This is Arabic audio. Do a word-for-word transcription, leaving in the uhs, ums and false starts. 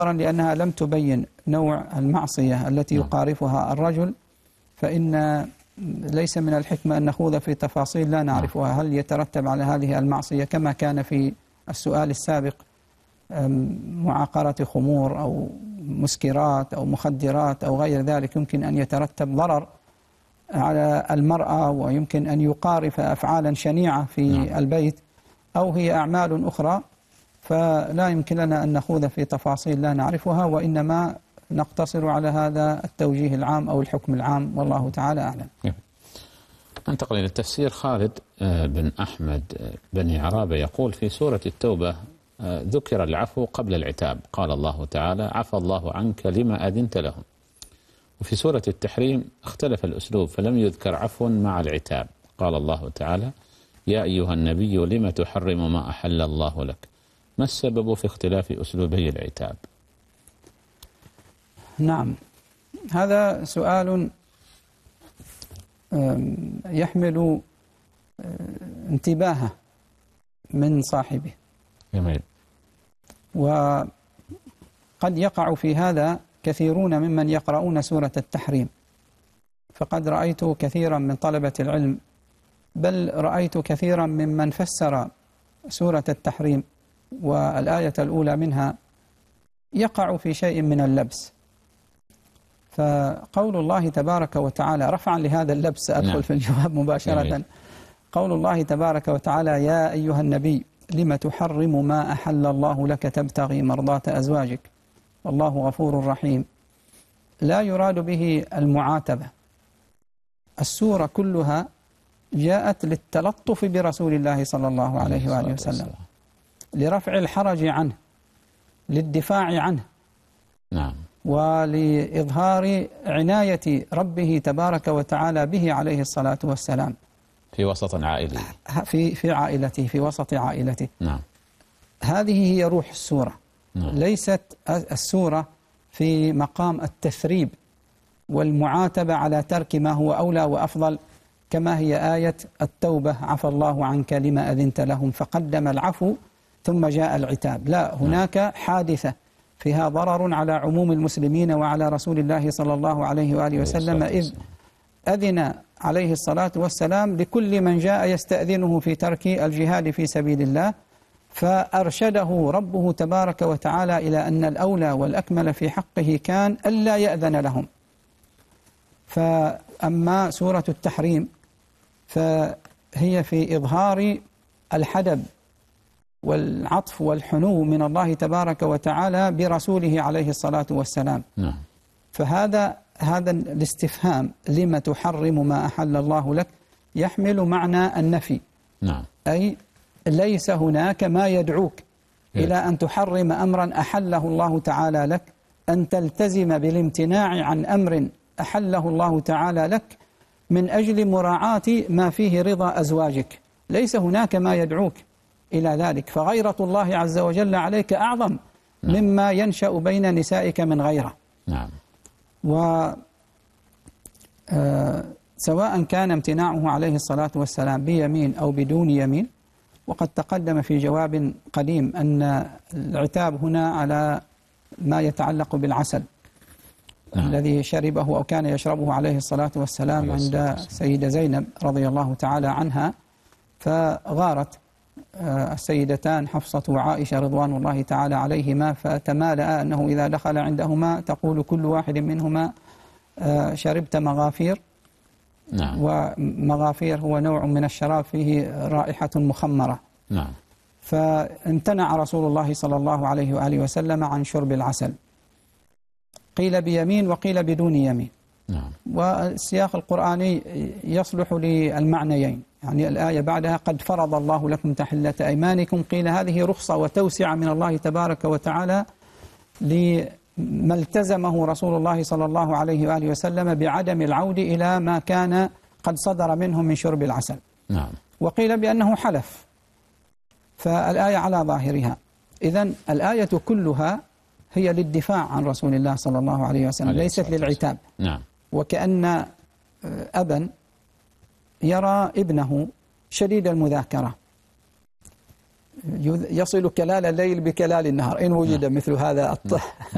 لأنها لم تبين نوع المعصية التي يقارفها الرجل، فإن ليس من الحكمة أن نخوض في تفاصيل لا نعرفها. هل يترتب على هذه المعصية كما كان في السؤال السابق معاقرة خمور أو مسكرات أو مخدرات أو غير ذلك، يمكن أن يترتب ضرر على المرأة ويمكن أن يقارف أفعالا شنيعة في البيت، أو هي أعمال أخرى، فلا يمكن لنا أن نخوض في تفاصيل لا نعرفها، وإنما نقتصر على هذا التوجيه العام أو الحكم العام، والله تعالى أعلم. انتقل إلى التفسير. خالد بن أحمد بن عرابة يقول: في سورة التوبة ذكر العفو قبل العتاب، قال الله تعالى: عفى الله عنك لما أذنت لهم. وفي سورة التحريم اختلف الأسلوب فلم يذكر عفو مع العتاب، قال الله تعالى: يا أيها النبي لم تحرم ما أحل الله لك. ما السبب في اختلاف أسلوبي العتاب؟ نعم، هذا سؤال يحمل انتباهه من صاحبه. جميل. وقد يقع في هذا كثيرون ممن يقرؤون سورة التحريم، فقد رأيت كثيرا من طلبة العلم، بل رأيت كثيرا ممن فسر سورة التحريم والآية الأولى منها يقع في شيء من اللبس. فقول الله تبارك وتعالى، رفعا لهذا اللبس أدخل نعم. في الجواب مباشرة. جميل. قول الله تبارك وتعالى: يا أيها النبي لم تحرم ما أحل الله لك تبتغي مرضات أزواجك والله غفور رحيم، لا يراد به المعاتبة. السورة كلها جاءت للتلطف برسول الله صلى الله عليه وآله وسلم، لرفع الحرج عنه، للدفاع عنه، نعم، ولإظهار عناية ربه تبارك وتعالى به عليه الصلاة والسلام في وسط عائلي في في عائلته في وسط عائلته. نعم. هذه هي روح السورة. نعم. ليست السورة في مقام التثريب والمعاتبة على ترك ما هو أولى وأفضل، كما هي آية التوبة: عفى الله عنك لما أذنت لهم، فقدم العفو ثم جاء العتاب. لا، هناك حادثة فيها ضرر على عموم المسلمين وعلى رسول الله صلى الله عليه وآله وسلم، إذ أذن عليه الصلاة والسلام لكل من جاء يستأذنه في ترك الجهاد في سبيل الله، فأرشده ربه تبارك وتعالى إلى أن الأولى والأكمل في حقه كان ألا يأذن لهم. فأما سورة التحريم فهي في إظهار الحدب والعطف والحنو من الله تبارك وتعالى برسوله عليه الصلاة والسلام. نعم. فهذا هذا الاستفهام لما تحرم ما أحل الله لك يحمل معنى النفي. نعم. أي ليس هناك ما يدعوك إلى أن تحرم أمرا أحله الله تعالى لك، أن تلتزم بالامتناع عن أمر أحله الله تعالى لك من أجل مراعاة ما فيه رضا أزواجك. ليس هناك ما يدعوك إلى ذلك، فغيرة الله عز وجل عليك أعظم نعم. مما ينشأ بين نسائك من غيره. نعم. و سواء كان امتناعه عليه الصلاة والسلام بيمين أو بدون يمين، وقد تقدم في جواب قديم أن العتاب هنا على ما يتعلق بالعسل نعم. الذي شربه أو كان يشربه عليه الصلاة والسلام عند سيدة زينب رضي الله تعالى عنها، فغارت السيدتان حفصة وعائشة رضوان الله تعالى عليهما، فتمالأ أنه إذا دخل عندهما تقول كل واحد منهما شربت مغافير. نعم. ومغافير هو نوع من الشراب فيه رائحة مخمرة. نعم. فامتنع رسول الله صلى الله عليه وآله وسلم عن شرب العسل، قيل بيمين وقيل بدون يمين. نعم. والسياق القرآني يصلح للمعنيين، يعني الآية بعدها قد فرض الله لكم تحلة أيمانكم، قيل هذه رخصة وتوسعة من الله تبارك وتعالى لما التزمه رسول الله صلى الله عليه وآله وسلم بعدم العود إلى ما كان قد صدر منه من شرب العسل. نعم. وقيل بأنه حلف، فالآية على ظاهرها. إذن الآية كلها هي للدفاع عن رسول الله صلى الله عليه وسلم، ليست للعتاب. نعم. وكأن أبا يرى ابنه شديد المذاكرة يصل كلال الليل بكلال النهار إن وجد مثل هذا الطه